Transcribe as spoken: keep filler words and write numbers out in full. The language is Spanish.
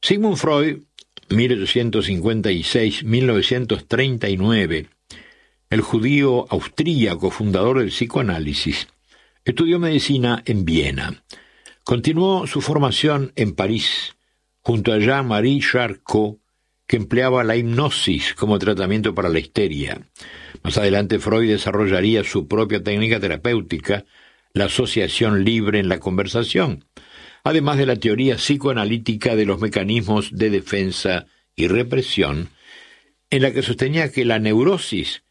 Sigmund Freud, mil ochocientos cincuenta y seis a mil novecientos treinta y nueve, el judío austríaco fundador del psicoanálisis, estudió medicina en Viena. Continuó su formación en París, junto a Jean-Marie Charcot, que empleaba la hipnosis como tratamiento para la histeria. Más adelante Freud desarrollaría su propia técnica terapéutica, la asociación libre en la conversación, además de la teoría psicoanalítica de los mecanismos de defensa y represión, en la que sostenía que la neurosis